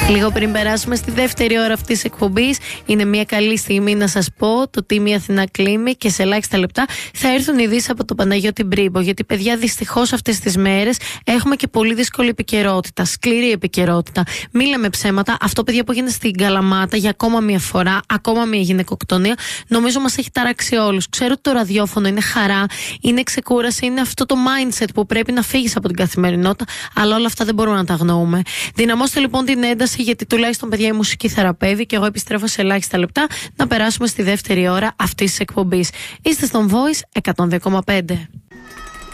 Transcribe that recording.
Λίγο πριν περάσουμε στη δεύτερη ώρα αυτής της εκπομπής, είναι μια καλή στιγμή να σας πω το Team Αθηνά κλείνει και σε ελάχιστα λεπτά θα έρθουν ειδήσεις από τον Παναγιώτη Μπρίμπο. Γιατί, παιδιά, δυστυχώς αυτές τις μέρες έχουμε και πολύ δύσκολη επικαιρότητα, σκληρή επικαιρότητα. Μη λέμε ψέματα. Αυτό, παιδιά, που γίνεται στην Καλαμάτα για ακόμα μια φορά, ακόμα μια γυναικοκτονία, νομίζω μας έχει ταράξει όλους. Ξέρω ότι το ραδιόφωνο είναι χαρά, είναι ξεκούραση, είναι αυτό το mindset που πρέπει να φύγεις από την καθημερινότητα, αλλά όλα αυτά δεν μπορούμε να τα αγνοούμε. Δυναμώστε λοιπόν την ένταση, γιατί τουλάχιστον, παιδιά, η μουσική θεραπεύει και εγώ επιστρέφω σε ελάχιστα λεπτά να περάσουμε στη δεύτερη ώρα αυτής της εκπομπής. Είστε στον Voice 102,5.